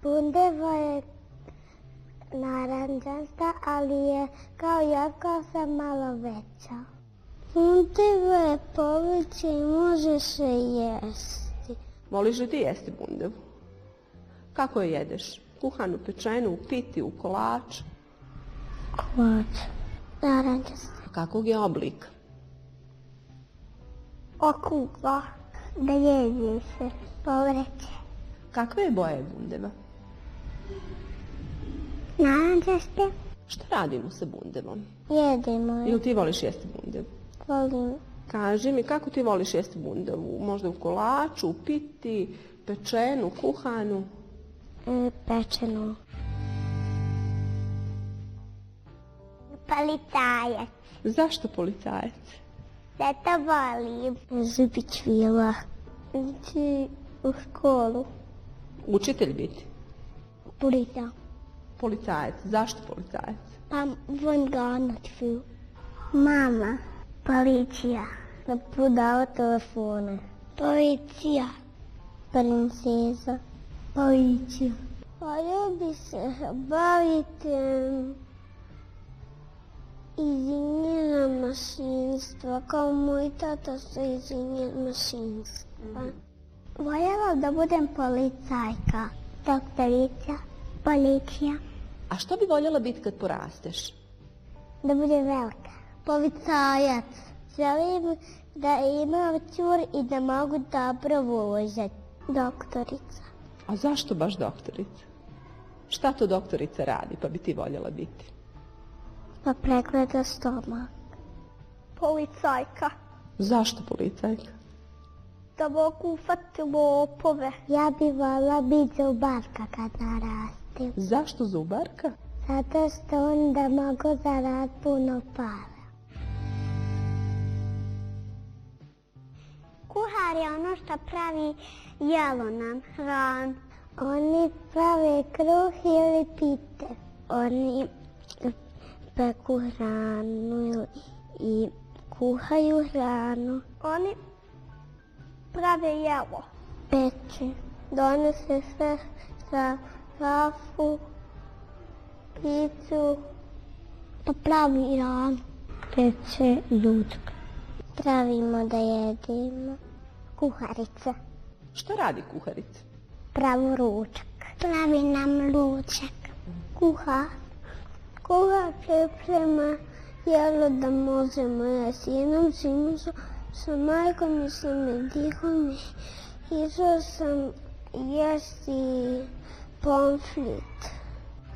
Bundeva je narančasta, ali je kao jatka sa malo veća. Bundeva je povrće i može se jesti. Voliš li ti jesti bundevu? Kako je jedeš? Kuhanu, pečenu, u piti, u kolač? Kolač. Narančasta. Kakvog je oblika? Okugla. Da jedi se povrće. Kakve je boje bundeva? Narančaste. Šta radimo sa bundevom? Jedemo je. Ili ti voliš jesti bundevu? Volim. Kaži mi, kako ti voliš jesti bundevu? Možda u kolaču, u piti, pečenu, kuhanu? Pečenu. Policajac. Zašto policajac? Zato volim. Zubić vila. Ići u školu. Učitelj biti? Policija. Policajac. Zašto policajac? Pa volim ganat film. Mama. Policija. Da prodava telefone. Policija. Princeza. Policija. Voljela bi se baviti inženjerom mašinstva, kao moj tata sa inženjer mašinstva. Voljela da budem policajka, doktorica, policija. A što bi voljela biti kad porasteš? Da budem velika. Policajac. Želim da imam cur i da mogu dobro vozati. Doktorica. A zašto baš doktorica? Šta to doktorica radi pa bi ti voljela biti? Pa pregleda stomak. Policajka. Zašto policajka? Da mogu ufati lopove. Ja bi voljela biti zubarka kad narastim. Zašto zubarka? Zato što onda mogu zaraditi puno para. Kuhar je ono što pravi jelo nam, hranu. Oni prave kruh ili pite. Oni peku hranu i kuhaju hranu. Oni prave jelo. Peče. Donose sve za kafu, picu. Pa pravi hranu. Peče ljudka. Pravimo da jedemo. Kuharica. Šta radi kuharica? Pravi ručak. Pravi nam ručak. Kuha. Kuha priprema jelo da možemo jesti. Jednom zimu sa majkom i sa medihom išao sam jesti pomfrit.